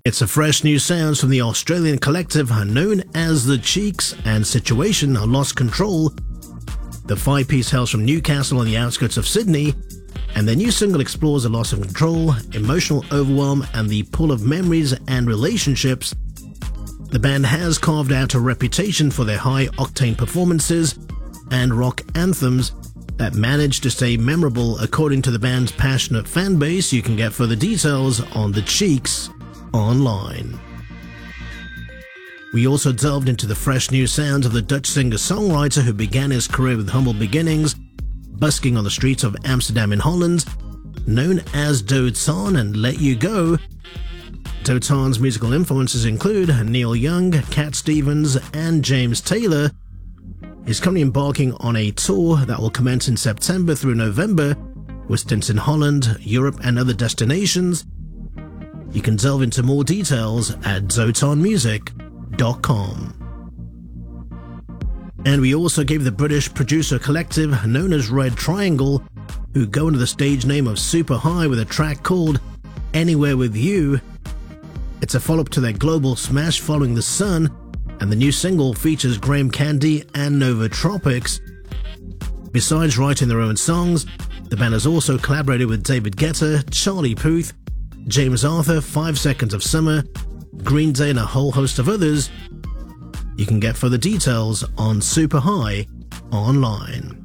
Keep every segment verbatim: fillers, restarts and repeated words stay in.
It's a fresh new sounds from the Australian collective known as The Cheeks, and Situation Lost Control. The five-piece hails from Newcastle on the outskirts of Sydney, and their new single explores the loss of control, emotional overwhelm, and the pull of memories and relationships. The band has carved out a reputation for their high-octane performances and rock anthems that manage to stay memorable according to the band's passionate fan base. You can get further details on The Cheeks online. We also delved into the fresh new sounds of the Dutch singer-songwriter who began his career with humble beginnings, busking on the streets of Amsterdam in Holland, known as Dotan and Let You Go. Dotan's musical influences include Neil Young, Cat Stevens, and James Taylor. He's currently embarking on a tour that will commence in September through November, with stints in Holland, Europe, and other destinations. You can delve into more details at dotan music dot com. And we also gave the British producer collective known as Red Triangle, who go under the stage name of Super High, with a track called Anywhere With You. It's a follow-up to their global smash Following the Sun, and the new single features Graham Candy and Nova Tropics. Besides writing their own songs, the band has also collaborated with David Guetta, Charlie Puth, James Arthur, Five Seconds of Summer, Green Day, and a whole host of others. You can get further details on Super High online.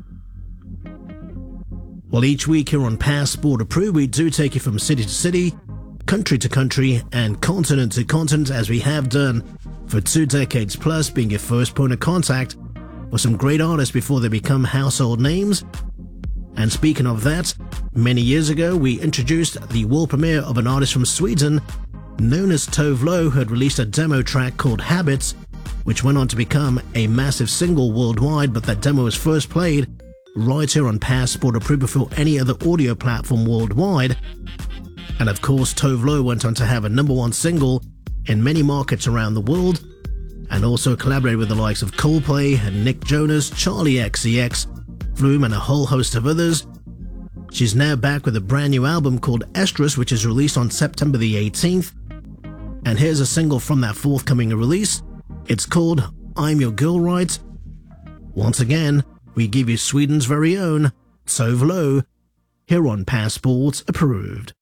Well, each week here on Passport Approved, we do take you from city to city, country to country, and continent to continent, as we have done for two decades plus, being your first point of contact for some great artists before they become household names. And speaking of that, many years ago we introduced the world premiere of an artist from Sweden known as Tove Lo, who had released a demo track called Habits, which went on to become a massive single worldwide, but that demo was first played right here on Passport Approved before any other audio platform worldwide. And of course, Tove Lo went on to have a number one single in many markets around the world, and also collaborated with the likes of Coldplay, Nick Jonas, Charlie X C X, Flume, and a whole host of others. She's now back with a brand new album called Estrus, which is released on September the eighteenth. And here's a single from that forthcoming release. It's called I'm Your Girl Right. Once again, we give you Sweden's very own Tove Lo here on Passport Approved.